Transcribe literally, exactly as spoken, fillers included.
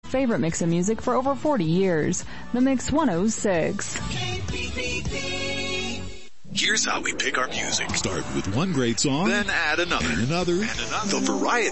favorite mix of music for over forty years. The Mix one oh six. Here's how we pick our music. Start with one great song, Then add another. and another. And another. The variety